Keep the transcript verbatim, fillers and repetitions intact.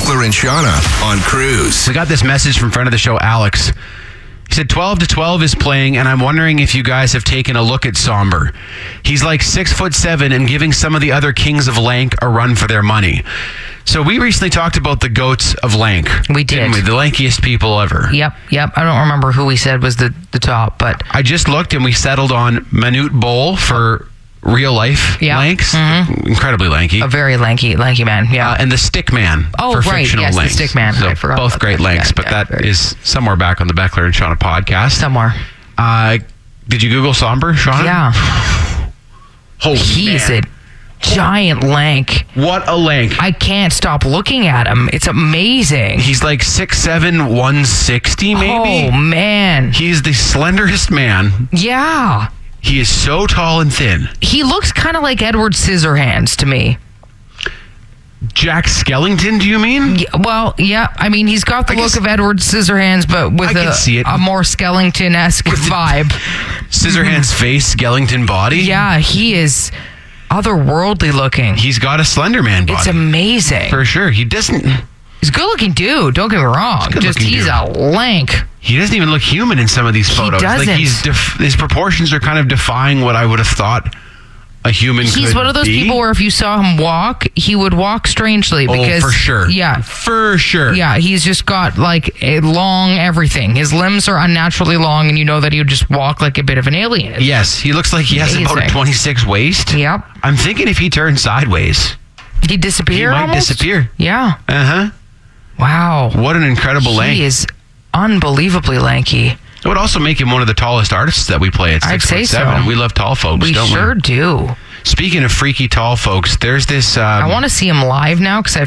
Beckler and Shauna on Cruise. We got this message from friend of the show, Alex. He said twelve to twelve is playing, and I'm wondering if you guys have taken a look at Somber. He's like six foot seven and giving some of the other kings of Lank a run for their money. So we recently talked about the goats of Lank. We did. Didn't we? The lankiest people ever. Yep, yep. I don't remember who we said was the, the top, but... I just looked and we settled on Manute Bol for real life Yep. Lanks. Mm-hmm. Incredibly lanky. A very lanky lanky man, yeah. Uh, and the Stick Man Oh, for right, fictional yes, the Lanks. Stick Man. So I forgot both about great that. Lanks, Yeah, but yeah, that very- is somewhere back on the Beckler and Shauna podcast. Somewhere. Uh, did you Google Somber, Shauna? Yeah. Holy He's man. a giant lank. What a lank. I can't stop looking at him. It's amazing. He's like six seven, one sixty maybe. Oh, man. He's the slenderest man. Yeah. He is so tall and thin. He looks kind of like Edward Scissorhands to me. Jack Skellington, do you mean? Yeah, well, yeah. I mean, he's got the I look guess- of Edward Scissorhands, but with I can a, see it. a more Skellington-esque vibe. Scissorhands face, Skellington body. Yeah, he is otherworldly looking. He's got a slender man body. It's amazing. For sure. He doesn't He's a good-looking dude. Don't get me wrong. He's a Just good-looking he's dude. a lank. he doesn't even look human in some of these He photos. Like doesn't. he's def- his proportions are kind of defying what I would have thought a human could He's one of those be. people where if you saw him walk, he would walk strangely. Oh, Because, for sure. Yeah. For sure. Yeah, he's just got like a long everything. His limbs are unnaturally long, and you know that he would just walk like a bit of an alien. Yes, he looks like he has about a Amazing. twenty-six waist. Yep. I'm thinking if he turned sideways, He'd disappear he might almost? disappear. Yeah. Uh-huh. Wow. What an incredible He length. is unbelievably lanky. It would also make him one of the tallest artists that we play at I'd six say foot seven. so. We love tall folks, We don't sure we? do. Speaking of freaky tall folks, there's this... Um, I want to see him live now because